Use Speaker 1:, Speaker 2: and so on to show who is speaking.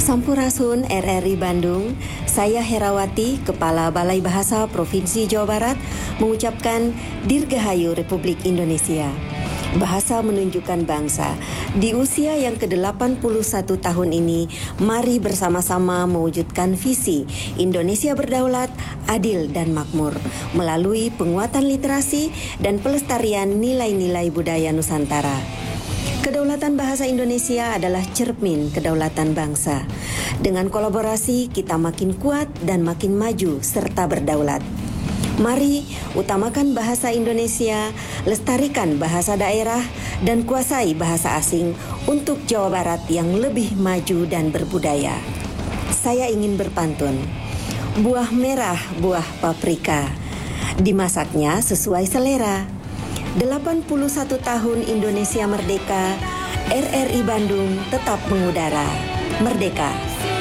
Speaker 1: Sampurasun RRI Bandung, saya Herawati, Kepala Balai Bahasa Provinsi Jawa Barat, mengucapkan Dirgahayu Republik Indonesia. Bahasa menunjukkan bangsa. Di usia yang ke-81 tahun ini, mari bersama-sama mewujudkan visi Indonesia berdaulat, adil dan makmur melalui penguatan literasi dan pelestarian nilai-nilai budaya Nusantara. Kedaulatan bahasa Indonesia adalah cermin kedaulatan bangsa. Dengan kolaborasi, kita makin kuat dan makin maju serta berdaulat. Mari utamakan bahasa Indonesia, lestarikan bahasa daerah, dan kuasai bahasa asing untuk Jawa Barat yang lebih maju dan berbudaya. Saya ingin berpantun. Buah merah, buah paprika. Dimasaknya sesuai selera. 81 tahun Indonesia merdeka, RRI Bandung tetap mengudara. Merdeka!